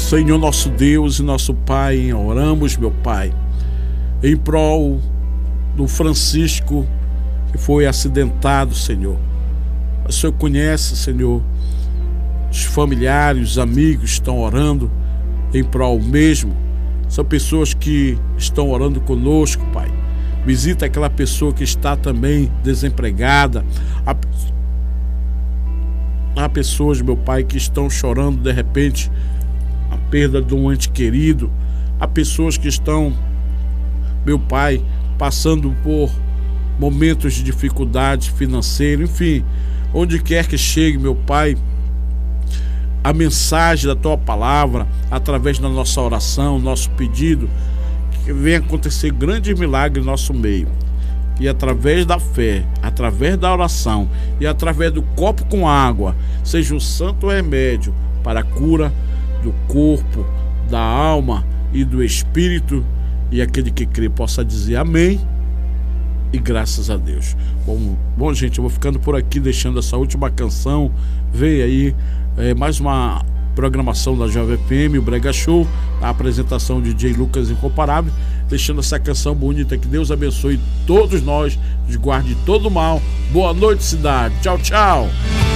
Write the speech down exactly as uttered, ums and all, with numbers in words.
Senhor nosso Deus e nosso Pai, oramos, meu Pai, em prol do Francisco que foi acidentado, Senhor. O Senhor conhece, Senhor, os familiares, os amigos estão orando em prol mesmo. São pessoas que estão orando conosco, Pai. Visita aquela pessoa que está também desempregada. Há, há pessoas, meu Pai, que estão chorando de repente a perda de um ente querido. Há pessoas que estão, meu Pai, passando por momentos de dificuldade financeira. Enfim, onde quer que chegue, meu Pai, a mensagem da Tua palavra, através da nossa oração, nosso pedido, que venha acontecer grande milagre em nosso meio. E através da fé, através da oração e através do copo com água, seja um santo remédio para a cura do corpo, da alma e do espírito. E aquele que crê possa dizer amém e graças a Deus. Bom, bom gente, eu vou ficando por aqui, deixando essa última canção. Vem aí é, mais uma programação da Jovem F M, o Brega Show, a apresentação de D J Lucas Incomparável, deixando essa canção bonita. Que Deus abençoe todos nós, nos guarde de todo mal. Boa noite, cidade. Tchau, tchau.